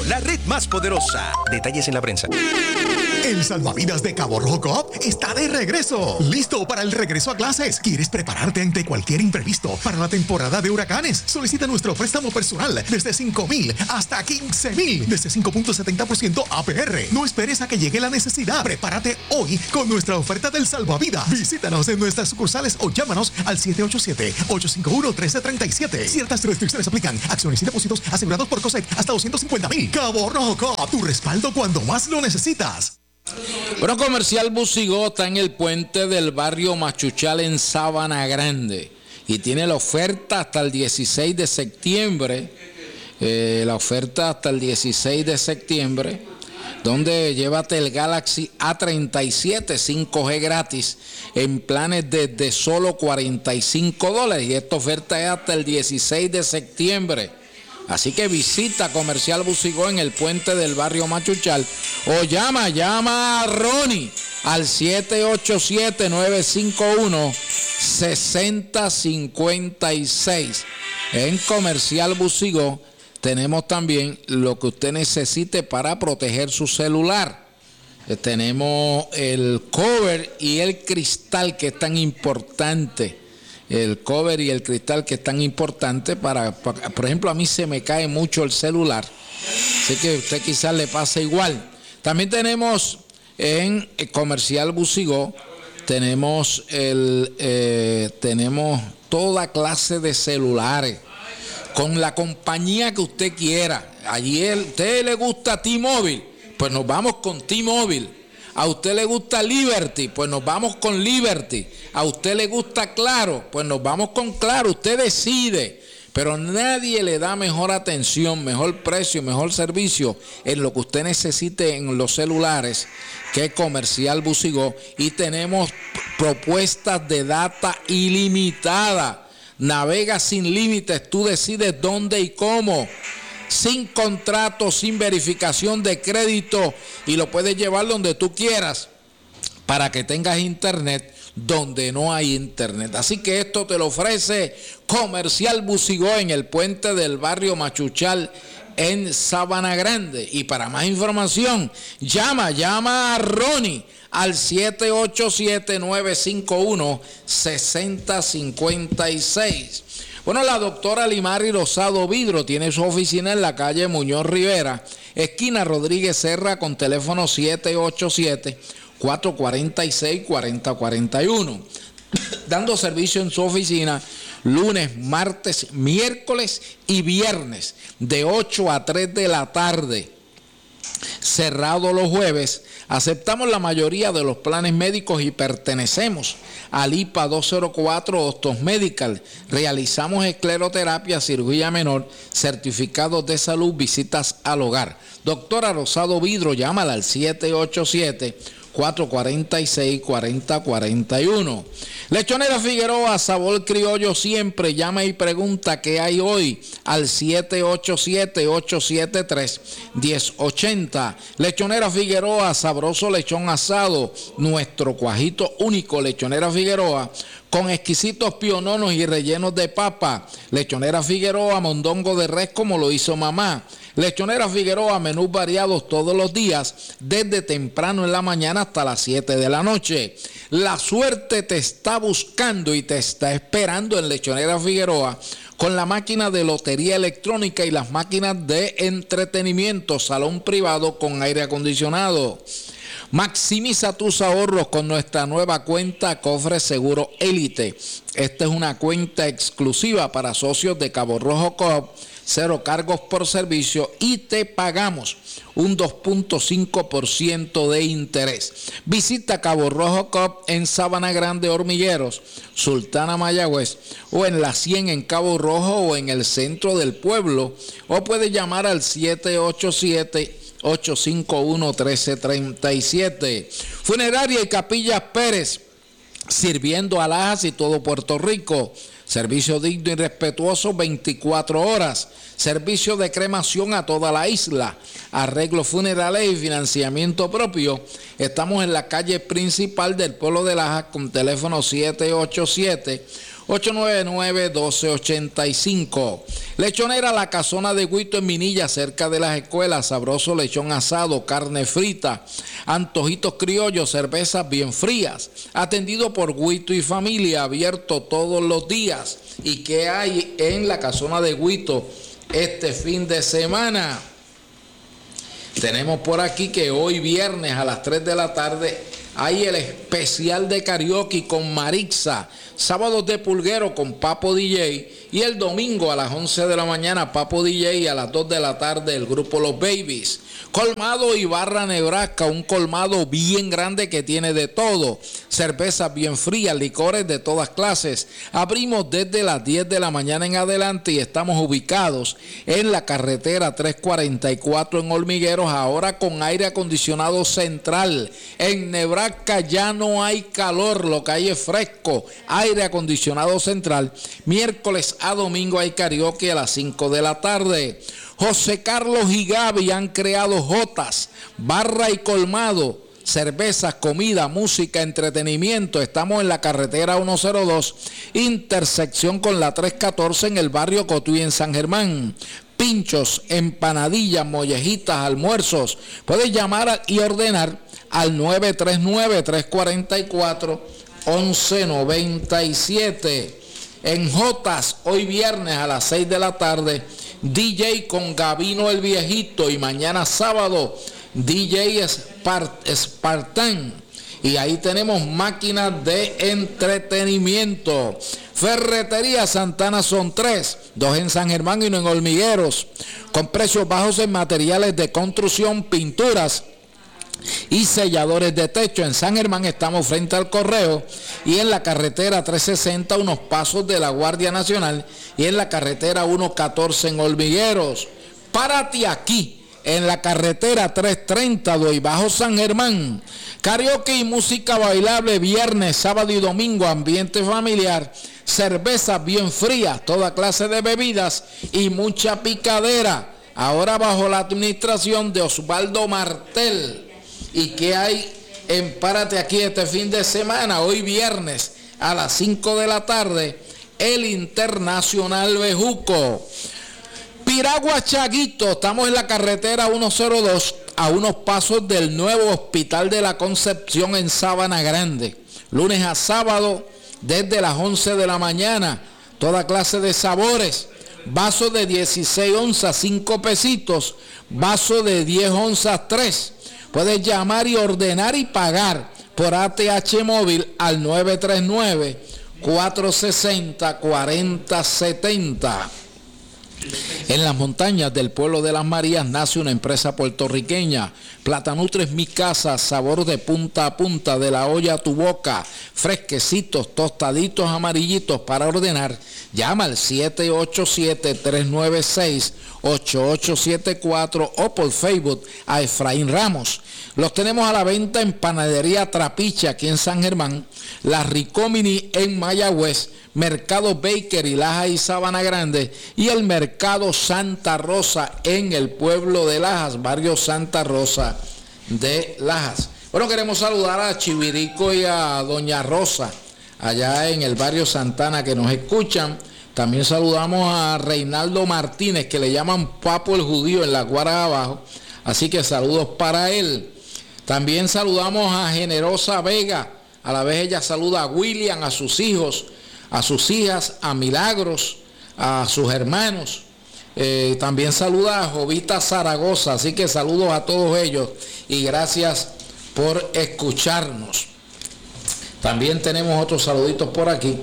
la red más poderosa. Detalles en la prensa. El salvavidas de Cabo Rojo Coop está de regreso. Listo para el regreso a clases. ¿Quieres prepararte ante cualquier imprevisto para la temporada de huracanes? Solicita nuestro préstamo personal desde 5,000 hasta 15,000, desde 5.70% APR. No esperes a que llegue la necesidad. Prepárate hoy con nuestra oferta del salvavidas. Visítanos en nuestras sucursales o llámanos al 787-851-1337. Ciertas restricciones aplican. Acciones y depósitos asegurados por COSEC hasta 250,000. Cabo Rojo Coop, tu respaldo cuando más lo necesitas. Bueno, Comercial Busigó está en el puente del barrio Machuchal en Sabana Grande y tiene la oferta hasta el 16 de septiembre. Donde llévate el Galaxy A37 5G gratis en planes desde solo $45 y esta oferta es hasta el 16 de septiembre. Así que visita Comercial Busigó en el puente del barrio Machuchal o llama a Ronnie al 787-951-6056. En Comercial Busigó tenemos también lo que usted necesite para proteger su celular. Tenemos el cover y el cristal que es tan importante. El cover y el cristal que es tan importante para, por ejemplo, a mí se me cae mucho el celular, así que a usted quizás le pasa igual. También tenemos en Comercial Busigó, tenemos toda clase de celulares con la compañía que usted quiera. Allí a usted le gusta T-Mobile, pues nos vamos con T-Mobile. A usted le gusta Liberty, pues nos vamos con Liberty. A usted le gusta Claro, pues nos vamos con Claro. Usted decide, pero nadie le da mejor atención, mejor precio, mejor servicio en lo que usted necesite en los celulares que Comercial Busigó. Y tenemos propuestas de data ilimitada. Navega sin límites, tú decides dónde y cómo. Sin contrato, sin verificación de crédito y lo puedes llevar donde tú quieras para que tengas internet donde no hay internet. Así que esto te lo ofrece Comercial Busigó en el puente del barrio Machuchal en Sabana Grande. Y para más información, llama a Ronnie al 787-951-6056. Bueno, la doctora Limari Rosado Vidro tiene su oficina en la calle Muñoz Rivera, esquina Rodríguez Serra, con teléfono 787-446-4041. Dando servicio en su oficina lunes, martes, miércoles y viernes de 8 a 3 de la tarde. Cerrado los jueves. Aceptamos la mayoría de los planes médicos y pertenecemos al IPA 204 Hostos Medical. Realizamos escleroterapia, cirugía menor, certificados de salud, visitas al hogar. Doctora Rosado Vidro, llámala al 787-446-4041. Lechonera Figueroa, sabor criollo siempre. Llama y pregunta qué hay hoy al 787-873-1080. Lechonera Figueroa, sabroso lechón asado, nuestro cuajito único. Lechonera Figueroa, con exquisitos piononos y rellenos de papa. Lechonera Figueroa, mondongo de res como lo hizo mamá. Lechonera Figueroa, menús variados todos los días, desde temprano en la mañana hasta las 7 de la noche. La suerte te está buscando y te está esperando en Lechonera Figueroa, con la máquina de lotería electrónica y las máquinas de entretenimiento, salón privado con aire acondicionado. Maximiza tus ahorros con nuestra nueva cuenta Cofre Seguro Élite. Esta es una cuenta exclusiva para socios de Cabo Rojo Coop, 0 cargos por servicio y te pagamos un 2.5% de interés. Visita Cabo Rojo Coop en Sabana Grande, Hormigueros, Sultana, Mayagüez, o en la 100 en Cabo Rojo o en el centro del pueblo, o puedes llamar al 787-851-1337. Funeraria y Capillas Pérez, sirviendo alhajas y todo Puerto Rico. Servicio digno y respetuoso 24 horas. Servicio de cremación a toda la isla. Arreglos funerales y financiamiento propio. Estamos en la calle principal del pueblo de Lajas con teléfono 787 899-1285. Lechonera La Casona de Guito en Minilla, cerca de las escuelas. Sabroso lechón asado, carne frita, antojitos criollos, cervezas bien frías. Atendido por Guito y familia, abierto todos los días. ¿Y qué hay en La Casona de Guito este fin de semana? Tenemos por aquí que hoy viernes a las 3 de la tarde hay el especial de karaoke con Marixa, sábados de pulguero con Papo DJ y el domingo a las 11 de la mañana Papo DJ y a las 2 de la tarde el grupo Los Babies. Colmado Ibarra, Nebraska, un colmado bien grande que tiene de todo, cervezas bien frías, licores de todas clases. Abrimos desde las 10 de la mañana en adelante y estamos ubicados en la carretera 344 en Hormigueros, ahora con aire acondicionado central. En Nebraska ya no hay calor, lo que hay es fresco, aire acondicionado central. Miércoles a domingo hay karaoke a las 5 de la tarde. José Carlos y Gaby han creado Jotas, barra y colmado, cervezas, comida, música, entretenimiento. Estamos en la carretera 102, intersección con la 314 en el barrio Cotuí en San Germán. Pinchos, empanadillas, mollejitas, almuerzos. Puedes llamar y ordenar al 939-344-1197. En Jotas, hoy viernes a las 6 de la tarde, DJ con Gabino el Viejito, y mañana sábado DJ Spartan. Y ahí tenemos máquinas de entretenimiento. Ferretería Santana son 3, 2 en San Germán y 1 en Hormigueros, con precios bajos en materiales de construcción, pinturas y selladores de techo. En San Germán estamos frente al Correo y en la carretera 360 unos pasos de la Guardia Nacional y en la carretera 114 en Hormigueros. Párate aquí en la carretera 330 de Bajo San Germán. Karaoke y música bailable viernes, sábado y domingo, ambiente familiar, cervezas bien frías, toda clase de bebidas y mucha picadera. Ahora bajo la administración de Osvaldo Martel. ¿Y qué hay en Párate aquí este fin de semana? Hoy viernes a las 5 de la tarde, el Internacional Bejuco. Piragua Chaguito, estamos en la carretera 102, a unos pasos del nuevo Hospital de la Concepción en Sabana Grande. Lunes a sábado, desde las 11 de la mañana, toda clase de sabores. Vaso de 16 onzas, 5 pesitos. Vaso de 10 onzas, 3. Puedes llamar y ordenar y pagar por ATH móvil al 939-460-4070. En las montañas del pueblo de Las Marías nace una empresa puertorriqueña. Platanutre es mi casa, sabor de punta a punta, de la olla a tu boca, fresquecitos, tostaditos, amarillitos. Para ordenar, llama al 787-396-8874 o por Facebook a Efraín Ramos. Los tenemos a la venta en Panadería Trapiche aquí en San Germán, La Ricomini en Mayagüez, Mercado Baker y Lajas y Sabana Grande, y el Mercado Santa Rosa en el pueblo de Lajas, barrio Santa Rosa de Lajas. Bueno, queremos saludar a Chivirico y a Doña Rosa allá en el barrio Santana que nos escuchan. También saludamos a Reinaldo Martínez, que le llaman Papo el Judío en la Guara abajo, así que saludos para él. También saludamos a Generosa Vega, a la vez ella saluda a William, a sus hijos, a sus hijas, a Milagros, a sus hermanos. También saluda a Jovita Zaragoza, así que saludos a todos ellos y gracias por escucharnos. También tenemos otros saluditos por aquí.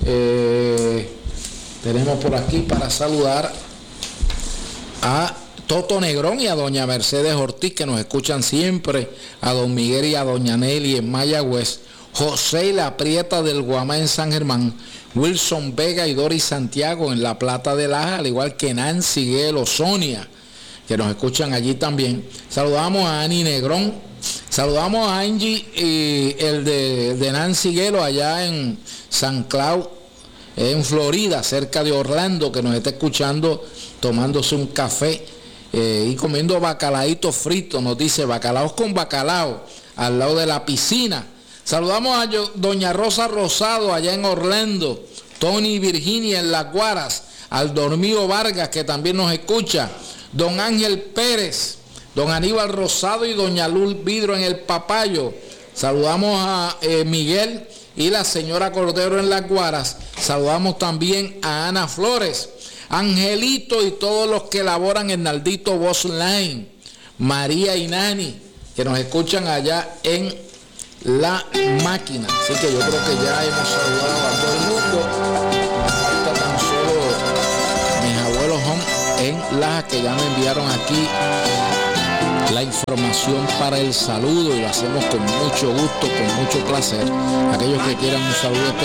Tenemos por aquí para saludar a Toto Negrón y a doña Mercedes Ortiz, que nos escuchan siempre, a don Miguel y a doña Nelly en Mayagüez, José y la Prieta del Guamá en San Germán, Wilson Vega y Doris Santiago en La Plata de Laja, al igual que Nancy Guelo, Sonia, que nos escuchan allí también. Saludamos a Ani Negrón, saludamos a Angie y el de Nancy Guelo allá en San Cloud, en Florida, cerca de Orlando, que nos está escuchando tomándose un café y comiendo bacalaíto frito, nos dice bacalaos con bacalao, al lado de la piscina. Saludamos a doña Rosa Rosado allá en Orlando, Tony y Virginia en Las Guaras, al Dormío Vargas, que también nos escucha, don Ángel Pérez, don Aníbal Rosado y doña Luz Vidro en el Papayo. Saludamos a Miguel y la señora Cordero en Las Guaras. Saludamos también a Ana Flores, Angelito y todos los que laboran en Naldito Boss Line, María y Nani, que nos escuchan allá en La Máquina. Así que yo creo que ya hemos saludado a todo el mundo. Me falta tan solo mis abuelos Home en Laja, que ya me enviaron aquí la información para el saludo y lo hacemos con mucho gusto, con mucho placer. Aquellos que quieran un saludo especial